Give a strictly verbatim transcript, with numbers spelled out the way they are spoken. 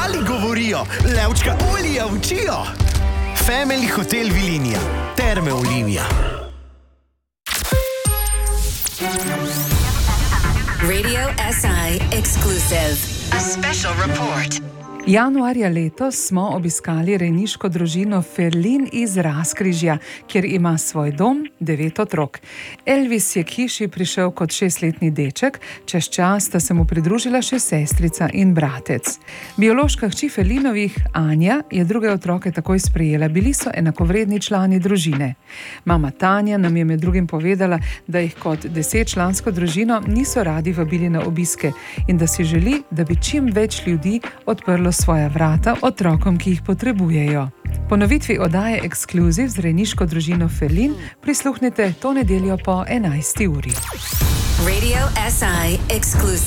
Živali govorijo, levčka ulija učijo. Family Hotel Vilinija, Terme Olimija. Radio S I exclusive. A special report. Januarja letos smo obiskali rejniško družino Ferlin iz Razkrižja, kjer ima svoj dom devet otrok. Elvis je k hiši prišel kot šestletni deček, čez čas sta se mu pridružila še sestrica in bratec. Biološka hči Ferlinovih, Anja, je druge otroke takoj sprejela, bili so enakovredni člani družine. Mama Tanja nam je med drugim povedala, da jih kot desetčlansko družino niso radi vabili na obiske in da si želi, da bi čim več ljudi odprlo svoja vrata otrokom, ki jih potrebujejo. Ponovitvi oddaje Ekskluziv z rejniško družino Ferlin prisluhnite to nedeljo po enajsti uri. Radio S I Exclusive.